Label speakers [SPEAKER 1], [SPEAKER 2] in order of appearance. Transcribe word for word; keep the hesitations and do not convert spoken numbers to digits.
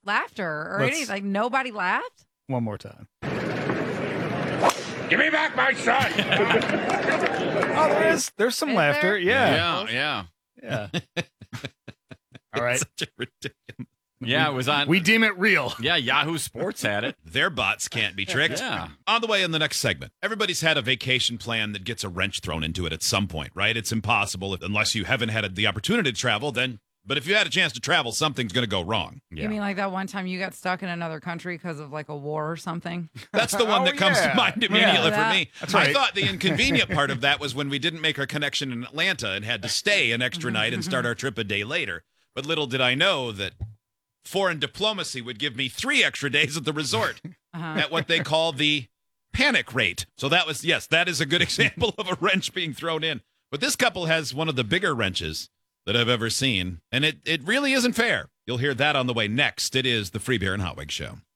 [SPEAKER 1] laughter or
[SPEAKER 2] Let's-
[SPEAKER 1] anything. Like nobody laughed.
[SPEAKER 2] One more time.
[SPEAKER 3] Give me back my son.
[SPEAKER 2] Oh, there is. There's some
[SPEAKER 1] Is
[SPEAKER 2] laughter.
[SPEAKER 1] there?
[SPEAKER 2] Yeah.
[SPEAKER 4] Yeah, yeah.
[SPEAKER 2] Yeah. All right.
[SPEAKER 4] Such a ridiculous. Yeah, it was on.
[SPEAKER 2] We deem it real.
[SPEAKER 4] yeah, Yahoo Sports had it.
[SPEAKER 5] Their bots can't be tricked.
[SPEAKER 4] Yeah.
[SPEAKER 5] On the way in the next segment, everybody's had a vacation plan that gets a wrench thrown into it at some point, right? It's impossible if, unless you haven't had the opportunity to travel, then, but if you had a chance to travel, something's going to go wrong.
[SPEAKER 4] Yeah.
[SPEAKER 1] You mean like that one time you got stuck in another country because of like a war or something?
[SPEAKER 5] That's the one
[SPEAKER 2] Oh,
[SPEAKER 5] that comes
[SPEAKER 2] yeah.
[SPEAKER 5] to mind immediately
[SPEAKER 1] Yeah.
[SPEAKER 5] for me.
[SPEAKER 2] That's
[SPEAKER 5] I
[SPEAKER 2] right.
[SPEAKER 5] thought the inconvenient part of that was when we didn't make our connection in Atlanta and had to stay an extra night and start our trip a day later. But little did I know that foreign diplomacy would give me three extra days at the resort
[SPEAKER 1] Uh-huh.
[SPEAKER 5] at what they call the panic rate. So that was, yes, that is a good example of a wrench being thrown in. But this couple has one of the bigger wrenches that I've ever seen, and it, it really isn't fair. You'll hear that on the way next. It is the Free Beer and Hot Wings Show.